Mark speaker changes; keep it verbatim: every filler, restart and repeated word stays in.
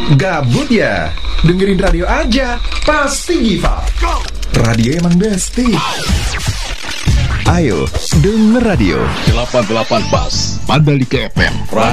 Speaker 1: Gabut ya? Dengerin radio aja, pasti Giva. Radio emang besti. Ayo, denger radio.
Speaker 2: delapan puluh delapan Bas, Mandalika F M.